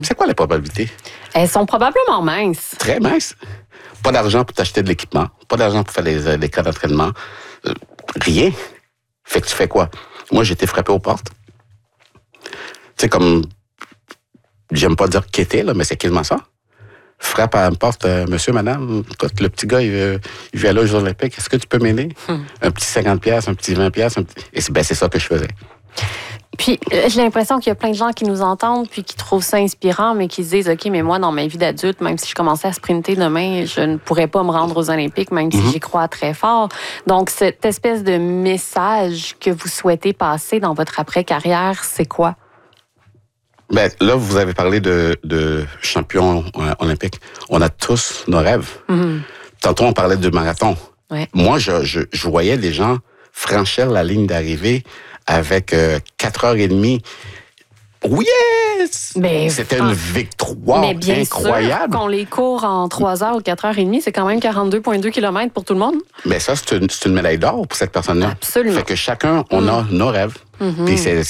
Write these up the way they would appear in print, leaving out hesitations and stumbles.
C'est quoi les probabilités? Elles sont probablement minces. Très minces. Pas d'argent pour t'acheter de l'équipement, pas d'argent pour faire les cas d'entraînement, rien. Fait que tu fais quoi? Moi, j'ai été frappé aux portes. Tu sais, comme, j'aime pas dire quêter, là, mais c'est quasiment ça. Frappe à une porte, monsieur, madame, écoute, le petit gars, il vient là aux Jeux Olympiques, est-ce que tu peux m'aider? Un petit 50$, un petit 20$, Et c'est ça que je faisais. Puis, j'ai l'impression qu'il y a plein de gens qui nous entendent puis qui trouvent ça inspirant, mais qui se disent, OK, mais moi, dans ma vie d'adulte, même si je commençais à sprinter demain, je ne pourrais pas me rendre aux Olympiques, même si j'y crois très fort. Donc, cette espèce de message que vous souhaitez passer dans votre après-carrière, c'est quoi? Ben, là, vous avez parlé de champion olympique. On a tous nos rêves. Tantôt, on parlait de marathon. Ouais. Moi, je voyais les gens franchir la ligne d'arrivée avec 4h30. Oh yes! C'était une victoire mais bien incroyable. Sûr qu'on les court en 3h ou 4h30, c'est quand même 42,2 km pour tout le monde. Mais ça, c'est une médaille d'or pour cette personne-là. Absolument. Fait que chacun, on a nos rêves. Puis c'est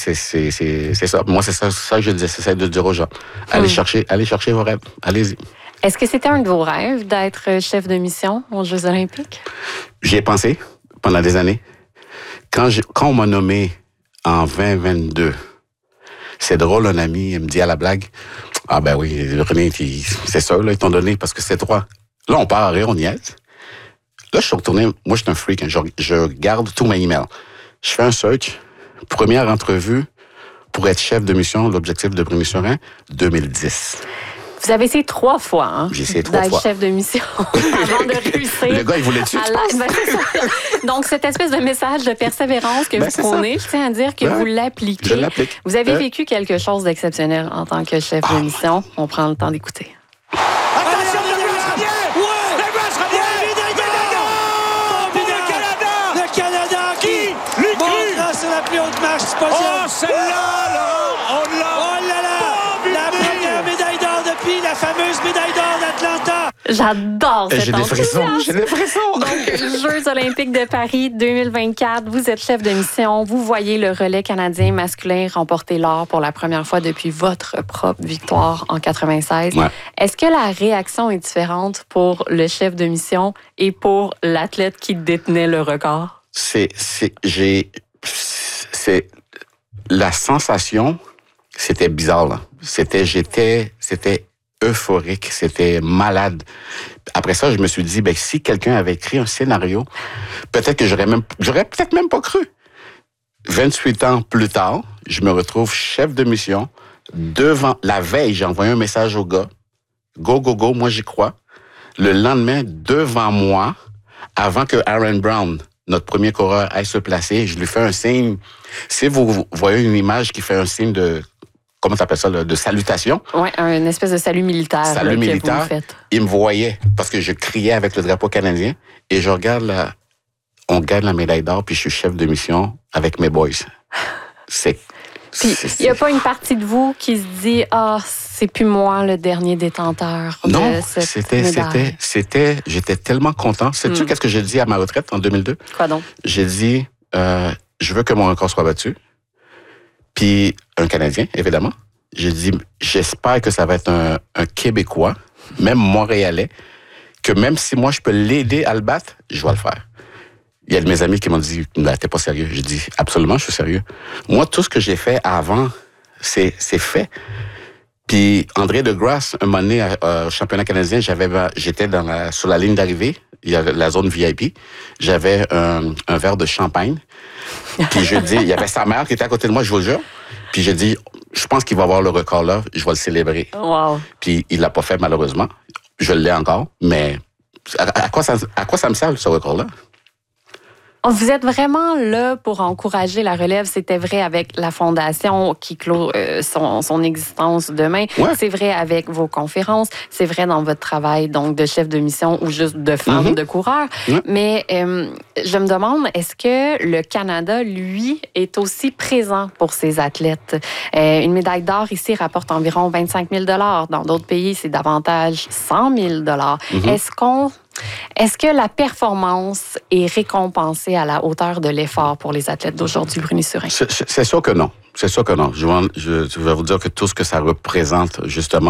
ça. Moi, c'est ça que je disais, c'est ça de dire aux gens. Allez chercher vos rêves. Allez-y. Est-ce que c'était un de vos rêves d'être chef de mission aux Jeux Olympiques? J'y ai pensé pendant des années. Quand on m'a nommé en 2022, c'est drôle, un ami, il me dit à la blague, « Ah ben oui, René, c'est ça, là, ils t'ont donné parce que c'est toi. » Là, on part à rire, on niaise. Là, je suis retourné, moi, je suis un freak, je garde tous mes emails. Je fais un search, première entrevue pour être chef de mission, l'objectif de Bruni Surin, 2010. Vous avez essayé 3 fois, hein? J'ai essayé 3 fois. D'être chef de mission avant de réussir. Le gars, il voulait tuer, tu penses? C'est ça. Donc, cette espèce de message de persévérance que vous prônez, je tiens à dire que vous l'appliquez. Je l'applique. Vous avez vécu quelque chose d'exceptionnel en tant que chef de mission. On prend le temps d'écouter. Attention, le Canada qui monte sur la plus haute marche du podium. Oh, celle-là, là! On l'a! Oh là là! La première médaille d'or depuis la fameuse médaille d'or d'Atlanta. J'adore cette J'ai des frissons. Donc, Jeux olympiques de Paris 2024, vous êtes chef de mission, vous voyez le relais canadien masculin remporter l'or pour la première fois depuis votre propre victoire en 96. Ouais. Est-ce que la réaction est différente pour le chef de mission et pour l'athlète qui détenait le record? C'est la sensation, c'était bizarre, là. C'était euphorique, c'était malade. Après ça, je me suis dit, ben, si quelqu'un avait écrit un scénario, peut-être que j'aurais peut-être même pas cru. 28 ans plus tard, je me retrouve chef de mission devant, la veille, j'ai envoyé un message au gars. Go, go, go, moi j'y crois. Le lendemain, devant moi, avant que Aaron Brown, notre premier coureur, aille se placer, je lui fais un signe. Si vous voyez une image qui fait un signe de, comment t'appelles ça, là, de salutation? Oui, une espèce de salut militaire. Salut militaire. Que vous faites. Il me voyait parce que je criais avec le drapeau canadien et je regarde on gagne la médaille d'or puis je suis chef de mission avec mes boys. Puis, il n'y a pas une partie de vous qui se dit, c'est plus moi le dernier détenteur de cette médaille. J'étais tellement content. Sais-tu qu'est-ce que j'ai dit à ma retraite en 2002? Quoi donc? J'ai dit, je veux que mon record soit battu. Puis, un Canadien, évidemment. J'ai dit, j'espère que ça va être un Québécois, même Montréalais, que même si moi, je peux l'aider à le battre, je vais le faire. Il y a de mes amis qui m'ont dit, t'es pas sérieux. J'ai dit, absolument, je suis sérieux. Moi, tout ce que j'ai fait avant, c'est fait. Puis, André Degrasse, un moment donné, au championnat canadien, j'étais sur la ligne d'arrivée, il y a la zone VIP. J'avais un verre de champagne. Puis, je dis, il y avait sa mère qui était à côté de moi, je vous le jure. Puis, j'ai dit, je pense qu'il va avoir le record là, je vais le célébrer. Wow. Puis, il l'a pas fait, malheureusement. Je l'ai encore, mais à quoi ça me sert, ce record-là? Vous êtes vraiment là pour encourager la relève. C'était vrai avec la Fondation qui clôt son existence demain. Ouais. C'est vrai avec vos conférences. C'est vrai dans votre travail donc de chef de mission ou juste de femme de coureur. Ouais. Mais je me demande, est-ce que le Canada, lui, est aussi présent pour ses athlètes? Une médaille d'or ici rapporte environ 25 000 $. Dans d'autres pays, c'est davantage 100 000 $. Est-ce que la performance est récompensée à la hauteur de l'effort pour les athlètes d'aujourd'hui, Bruni Surin? C'est sûr que non. C'est sûr que non. Je vais vous dire que tout ce que ça représente, justement,